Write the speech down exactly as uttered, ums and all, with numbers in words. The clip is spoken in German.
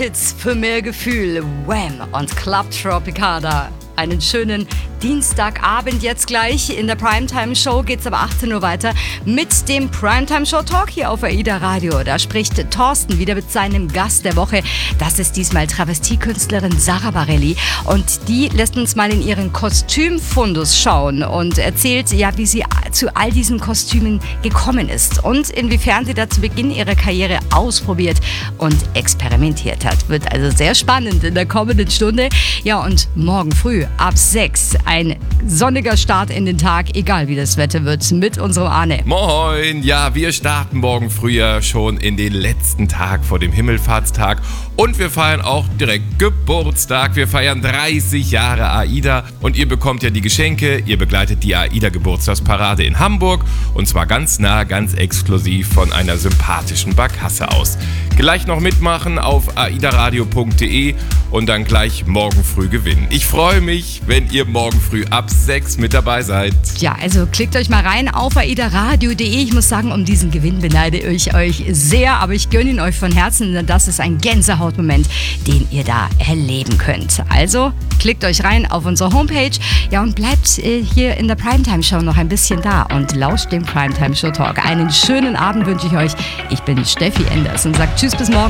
Hits für mehr Gefühl, Wham und Club Tropicana. Einen schönen Dienstagabend jetzt gleich. In der Primetime Show geht's ab achtzehn Uhr weiter mit dem Primetime Show Talk hier auf AIDA Radio. Da spricht Thorsten wieder mit seinem Gast der Woche. Das ist diesmal Travestiekünstlerin Sarah Bareilles. Und die lässt uns mal in ihren Kostümfundus schauen und erzählt, ja, wie sie zu all diesen Kostümen gekommen ist und inwiefern sie da zu Beginn ihrer Karriere ausprobiert und experimentiert hat. Wird also sehr spannend in der kommenden Stunde. Ja, und morgen früh ab sechs ein sonniger Start in den Tag, egal wie das Wetter wird, mit unserem Arne. Moin, ja, wir starten morgen früher schon in den letzten Tag vor dem Himmelfahrtstag und wir feiern auch direkt Geburtstag. Wir feiern dreißig Jahre AIDA und ihr bekommt ja die Geschenke. Ihr begleitet die AIDA-Geburtstagsparade in Hamburg und zwar ganz nah, ganz exklusiv von einer sympathischen Barkasse aus. Gleich noch mitmachen auf aidaradio punkt de und dann gleich morgen früh gewinnen. Ich freue mich, wenn ihr morgen früh ab sechs mit dabei seid. Ja, also klickt euch mal rein auf aidaradio punkt de. Ich muss sagen, um diesen Gewinn beneide ich euch sehr, aber ich gönne ihn euch von Herzen, denn das ist ein Gänsehautmoment, den ihr da erleben könnt. Also klickt euch rein auf unsere Homepage, ja, und bleibt äh, hier in der Primetime Show noch ein bisschen da und lauscht dem Primetime Show Talk. Einen schönen Abend wünsche ich euch. Ich bin Steffi Enders und sage Tschüss bis morgen.